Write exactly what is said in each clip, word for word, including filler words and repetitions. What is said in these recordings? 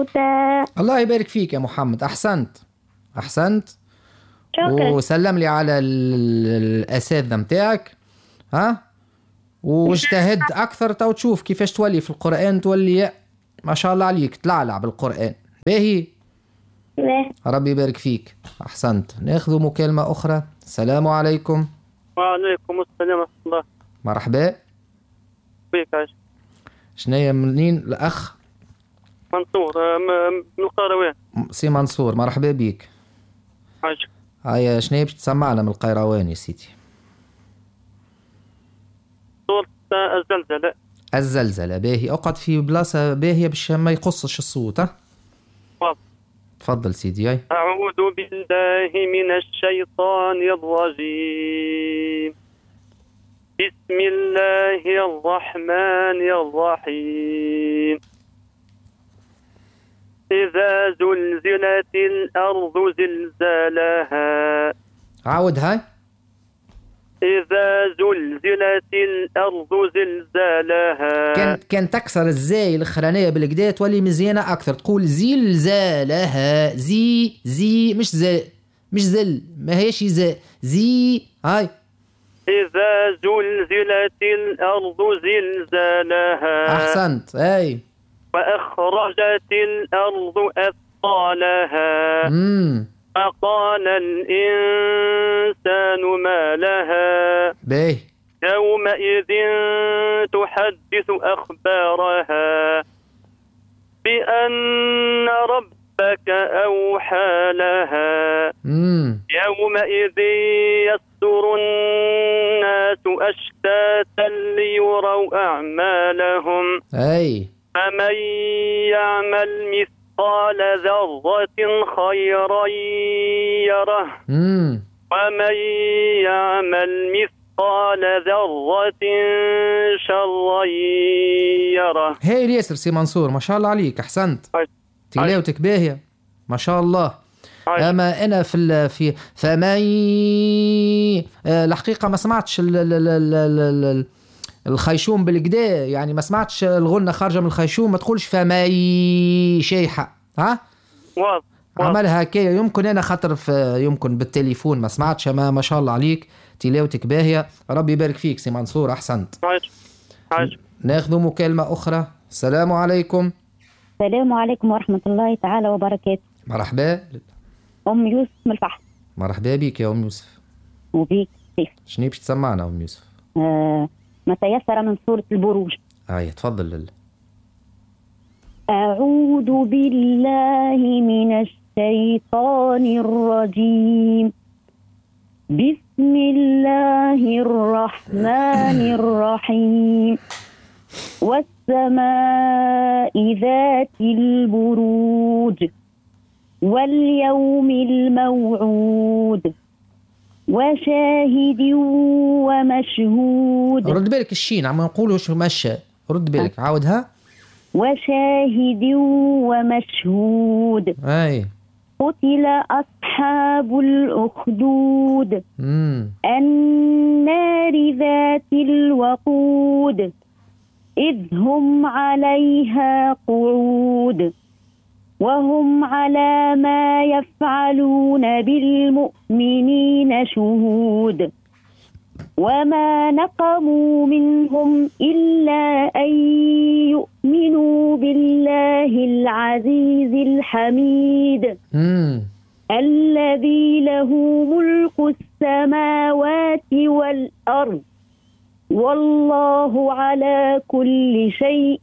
بنوتة. الله يبارك فيك يا محمد، أحسنت أحسنت. شكرا. وسلم لي على الأساتذة متاعك، ها، واجتهد أكثر تو تشوف كيفاش تولي في القرآن، تولي ما شاء الله عليك تلعلع بالقرآن. باهي، لا. ربي يبارك فيك، أحسنت. ناخذ مكالمة أخرى. السلام عليكم. وعليكم السلام ورحمة الله. مرحبا بيك عايش. شنيا منين الأخ؟ منصور من القيروان. سي منصور، مرحبا بيك. عايش. هيا شنيا باش تسمعنا من القيروان يا سيدي؟ صوت الزلزلة. الزلزلة، باهي. اقعد في بلاصة باهية باش ما يقصش الصوت. ها واضح. تفضل سيدي. هاي. أعوذ بالله من الشيطان الرجيم. بسم الله الرحمن الرحيم. إذا زلزلت الأرض زلزالها. عاود. هاي. إذا زلزلت الأرض زلزالها. كان كان تكسر الزاي الأخرانية بالكدا تولي مزيانة أكثر، تقول زلزالها. زي زي مش زي مش زل، ما هيش زي زي. هاي. إذا زلزلت الأرض زلزالها. أحسنت. هاي. وأخرجت الأرض أثقالها. امم فقال الإنسان ما لها. باهي. يومئذ تحدث أخبارها بأن ربك أوحى لها. امم يومئذ يصدر الناس أشتاتا ليروا أعمالهم. أي. فمن يعمل مثقال ذرة خيرا يره. امم ومن يعمل مثقال ذرة شرا يره. هاي ياسر سي منصور، ما شاء الله عليك، أحسنت. تلاوتك باهية ما شاء الله. اما انا في ال في فمن آه الحقيقه ما سمعتش ال ال ال ال ال الخيشوم بالكدا، يعني ما سمعتش الغنه خارجه من الخيشوم، ما تقولش فماي شيحه. ها واضح. عملها هكايا، يمكن انا خاطر في يمكن بالتليفون ما سمعتش. ما ما شاء الله عليك، تلاوتك باهيه، ربي يبارك فيك سي منصور، احسنت. عايش. عايش. ناخذ مكالمه اخرى. السلام عليكم. السلام عليكم ورحمة الله تعالى وبركاته. مرحبا. أم يوسف من الفحص. مرحبا بك يا أم يوسف. وبيك كيف؟ شنو باش تسمعنا أم يوسف؟ آه ما تيسر من سورة البروج. هاي تفضل. لله. أعوذ بالله من الشيطان الرجيم. بسم الله الرحمن الرحيم. والسماء ذات البروج واليوم الموعود وشاهد ومشهود. رد بالك الشين عم نقوله شو مشى، رد بالك. عاودها. وشاهد ومشهود. اي. قتل أصحاب الأخدود. امم النار ذات الوقود إذ هم عليها قعود وهم على ما يفعلون بالمؤمنين شهود. وما نقموا منهم إلا أن يؤمنوا بالله العزيز الحميد امم الذي له ملك السماوات والأرض والله على كل شيء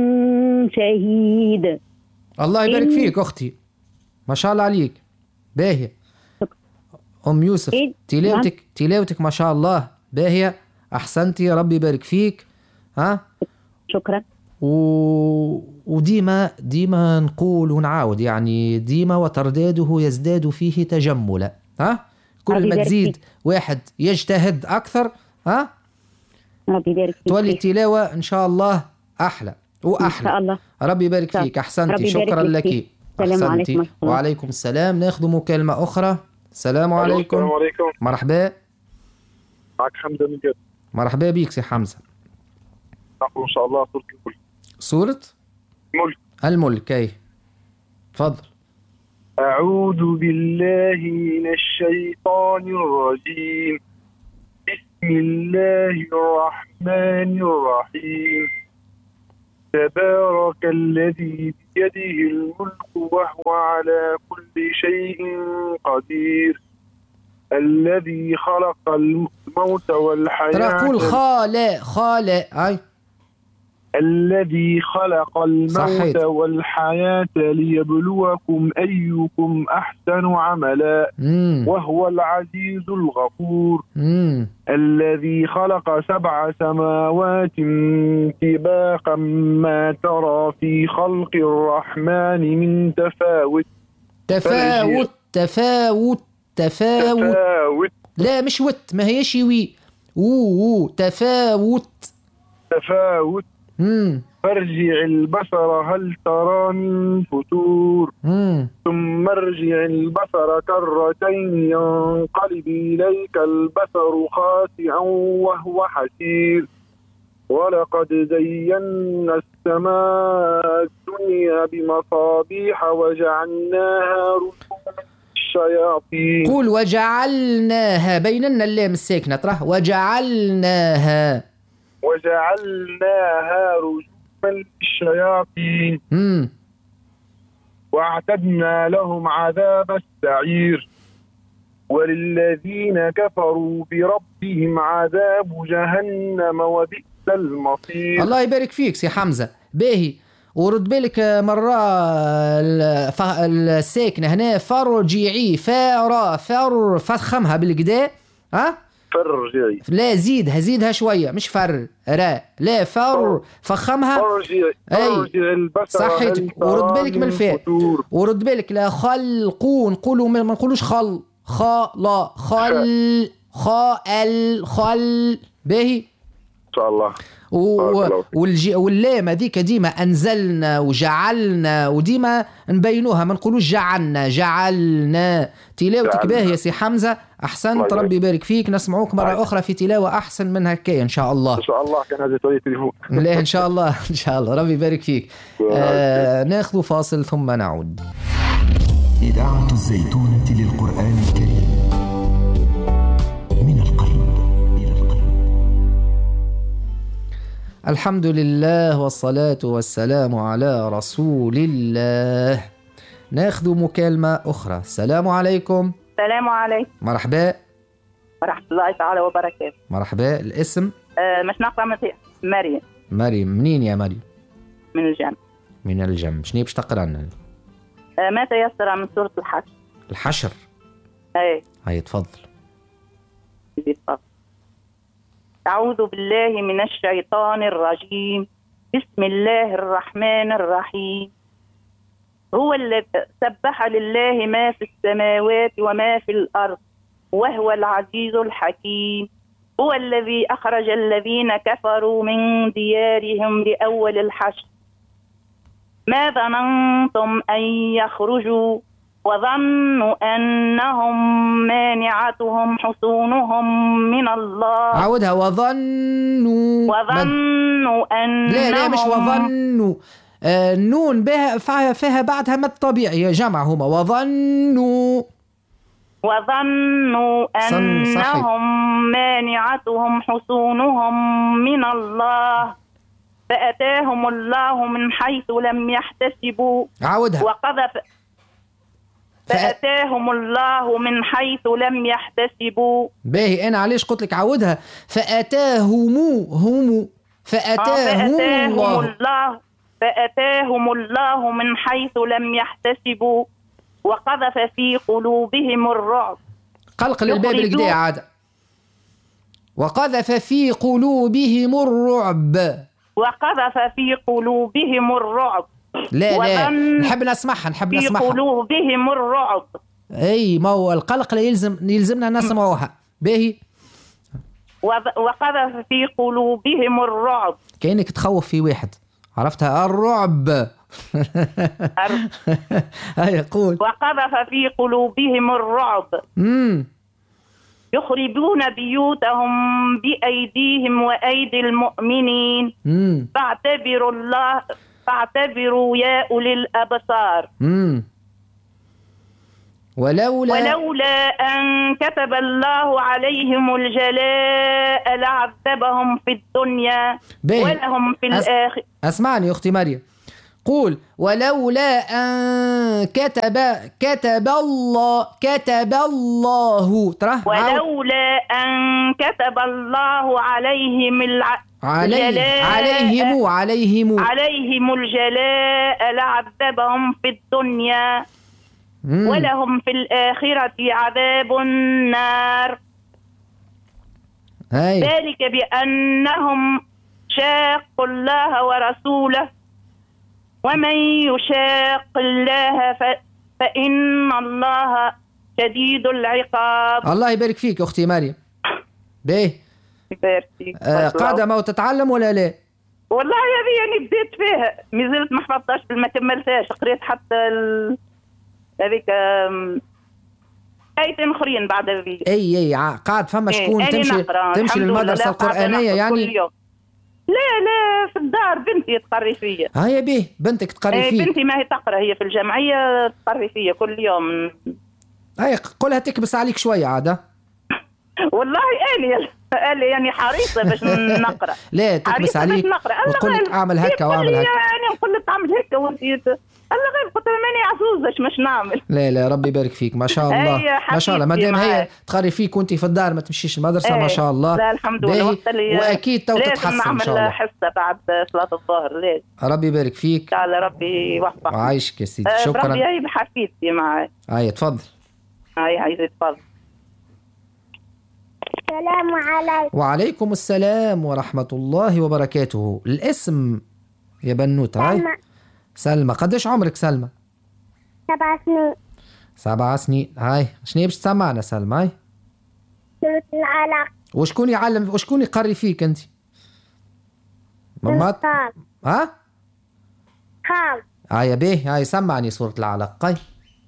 شهيد. الله يبارك فيك أختي، ما شاء الله عليك، باهية. أم يوسف تلاوتك تلاوتك ما شاء الله باهية، أحسنتي، ربي يبارك فيك. ها شكرا. و... وديما ديما نقول ونعاود، يعني ديما وترداده يزداد فيه تجملا. ها كل ما تزيد واحد يجتهد أكثر، ها ربي يبارك فيك، تولي التلاوة إن شاء الله أحلى وأحلى إن شاء الله. ربي يبارك فيك، أحسنتي، شكرا لك. السلام عليكم. وعليكم السلام. ناخذ مكالمة أخرى. السلام عليكم. السلام عليكم. مرحبا. معك حمزة من جد. مرحبا بيك سي حمزة. نقول إن شاء الله سورة الملك. سورة الملك. الملك. أي تفضل. أعوذ بالله من الشيطان الرجيم. بسم الله الرحمن الرحيم. تبارك الذي بيده الملك وهو على كل شيء قدير. الذي خلق الموت والحياة. ترى قول خالق خالق أي. الذي خلق الموت صحيت. والحياة ليبلوكم أيكم أحسن عملا. مم. وهو العزيز الغفور. مم. الذي خلق سبع سماوات طباقا ما ترى في خلق الرحمن من تفاوت. تفاوت تفاوت تفاوت, تفاوت. لا مش وت، ما هيش وي. وو تفاوت تفاوت. مم. فارجع البصر هل ترى من فتور. مم. ثم ارجع البصر كرتين ينقلب إليك البصر خاسئا وهو حسير. ولقد زينا السماء الدنيا بمصابيح وجعلناها رجوما للشياطين. قول وجعلناها، بيننا اللام الساكنة تراه، وجعلناها وجعلناها رجوما للشياطين. مم. واعتدنا لهم عذاب السعير. وللذين كفروا بربهم عذاب جهنم وبئس المصير. الله يبارك فيك سي حمزة. باهي، ورد بالك مرة الساكنة هنا فرجعي، فارا فر فخمها بالكدا. ها فرجعي، لا زيدها زيدها شوية، مش فر را، لا فر فخمها. فرجعي فرجعي البصر. صحيتك. ورد بالك من الفاء، ورد بالك لا خلقون، نقولوا ما نقولوش خل خا لا خل خال خل. باهي ان شاء الله. و... والجي... واللام هذيك ديما انزلنا وجعلنا، وديما نبينوها، ما نقولوش جعلنا جعلنا. تلاوتك باهي يا سي حمزه، احسنت، ربي يبارك فيك. نسمعوك مره اخرى في تلاوه احسن من هكايا ان شاء الله. ان شاء الله. كان هذا طريق تليفون. لا ان شاء الله ان شاء الله، ربي يبارك فيك. آه ناخذ فاصل ثم نعود. إذاعة الزيتونة للقرآن الكريم، من القلب إلى القلب. الحمد لله والصلاة والسلام على رسول الله. ناخذ مكالمة أخرى. السلام عليكم. السلام عليكم. مرحبا. ورحمة الله تعالى وبركاته. مرحبا. الاسم؟ أه مش نقرأ مسيح. مريم. مريم، منين يا مريم؟ من الجنب. من الجنب. شنو باش تقرأ لنا؟ أه ما تيسر من سورة الحشر. الحشر. اي هاي تفضل. تفضل. أعوذ بالله من الشيطان الرجيم. بسم الله الرحمن الرحيم. هو الذي سبح لله ما في السماوات وما في الأرض وهو العزيز الحكيم. هو الذي أخرج الذين كفروا من ديارهم لأول الحشر ما ظننتم أن يخرجوا وظنوا أنهم مانعتهم حصونهم من الله. عودها. وظنوا وظنوا أنهم لا لا مش وظنوا. آه النون بها فيها بعدها مد طبيعي، جمع هما. وظنوا وظنوا أنهم مانعتهم حصونهم من الله فأتاهم الله من حيث لم يحتسبوا. عودها. وقذف فأتاهم الله من حيث لم يحتسبوا. باهي، أنا علاش قلت لك عودها؟ فأتاهم هم فأتاهم الله. الله فأتاهم الله من حيث لم يحتسبوا وقذف في قلوبهم الرعب. قلقل الباب الكدا عاد. وقذف في قلوبهم الرعب. وقذف في قلوبهم الرعب. لا لا نحب نسمعها، نحب نسمعها. في قلوبهم الرعب. اي ما هو القلق يلزم يلزمنا نسمعوها. باهي. وقذف في قلوبهم الرعب. كأنك تخوف في واحد، عرفتها؟ الرعب. هاي قول. وقذف في قلوبهم الرعب. امم يخربون بيوتهم بأيديهم وأيدي المؤمنين. امم فاعتبروا الله فاعتبروا يا أولي الأبصار. امم ولولا ولولا أن كتب الله عليهم الجلاء لعذبهم في الدنيا ولهم في أس... الآخرة. اسمعني يا أختي مريم، قول ولولا أن كتب كتب الله كتب الله ترى ولولا أن كتب الله عليهم الع... علي... الجلاء عليهم عليهم عليهم الجلاء لعذبهم في الدنيا مم. ولهم في الآخرة عذاب النار. هاي. ذلك بأنهم شاقوا الله ورسوله ومن يشاق الله ف... فإن الله شديد العقاب. الله يبارك فيك أختي مريم. بيه آه قاعدة ما تتعلم ولا لا؟ والله هذه يعني بديت فيها مازلت ما حفظتهاش ما كملتهاش، قريت حتى ال... هذيك آيتين أخرين بعد هذه. أي أي قاعد فما شكون إيه. تمشي تمشي للمدرسة القرآنية يعني؟ لا لا في الدار بنتي تقري فيا. ها يا بيه بنتك تقري فيا؟ ايه بنتي ما هي تقرا، هي في الجمعية تقري فيا كل يوم. هاي قولها تكبس عليك شوية عادة. والله اني قال يعني حريصه باش نقرا. لا تكبس عليك وتقول لك اعمل هكا واعمل هكا. يعني نقول لك اعمل هكا وانت الله غير قلت ماني عزوزه مش نعمل. لا لا ربي يبارك فيك ما شاء الله ما شاء الله، ما دام هي تقري فيك وانت في الدار ما تمشيش المدرسه ما شاء الله. لا الحمد لله واكيد تو تتحسن ان شاء الله. نعمل حصه بعد صلاه الظهر. ليه ربي يبارك فيك. تعالى ربي يوفقك وعايشك يا سيدي. شكرا. ربي يعيب حفيدتي معي. هاي تفضل. هاي هاي تفضل. السلام عليكم. وعليكم السلام ورحمة الله وبركاته. الاسم يا بنوتة؟ هاي سلمى. سلمى. قديش عمرك سلمى؟ سبع سنين. سبع سنين. هاي شنو باش تسمعنا سلمى؟ هاي سورة العلق. وشكون يعلم وشكون يقري فيك انت؟ مامات؟ ها؟ خال. هاي يا بيه هاي سمعني سورة العلق. هاي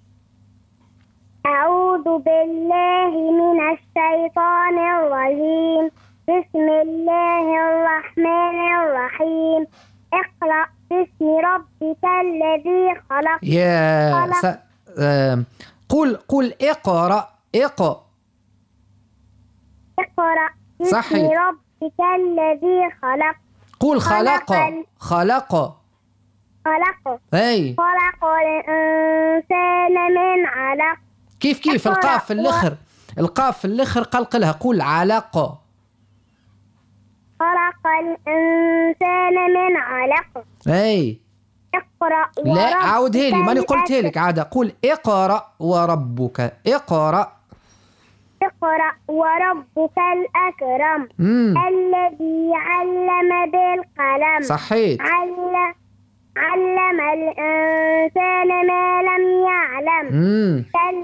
أعوذ بالله من الشيطان الرجيم. بسم الله الرحمن الرحيم. اقرأ باسم ربك الذي خلق. يا خلق. س... آه... قول قول اقرأ اقرأ اقرأ باسم صحي. ربك الذي خلق. قول خلق خلق خلق. اي خلق الإنسان من علق. كيف كيف القاف في الاخر القاف في الاخر قلقلها. قول علق. خلق الإنسان من علق. اي اقرأ لا عاودها لي ماني قلتها لك عادة. قول اقرأ وربك. اقرأ اقرأ وربك الأكرم. مم. الذي علم بالقلم. صحيت. علم علم الإنسان ما لم يعلم. مم.